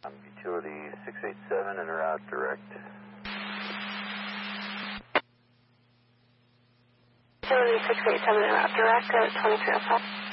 Utility 687 and route direct. Utility 687 and route direct at 2305.